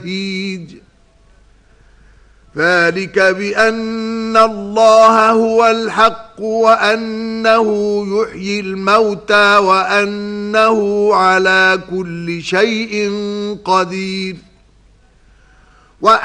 نتيج ذلك بأن الله هو الحق وأنه يحيي الموتى وأنه على كل شيء قدير